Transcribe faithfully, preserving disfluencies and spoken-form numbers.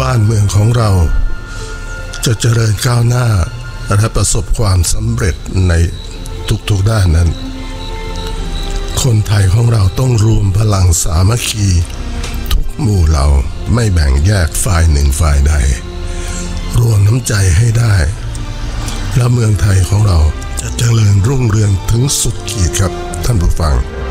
บ้านเมืองของเราจะเจริญก้าวหน้าและประสบความสำเร็จในทุกๆด้านนั้นคนไทยของเราต้องรวมพลังสามัคคีทุกหมู่เหล่าไม่แบ่งแยกฝ่ายหนึ่งฝ่ายใดรวมน้ำใจให้ได้และเมืองไทยของเราจะเจริญรุ่งเรืองถึงสุดขีดครับท่านผู้ฟัง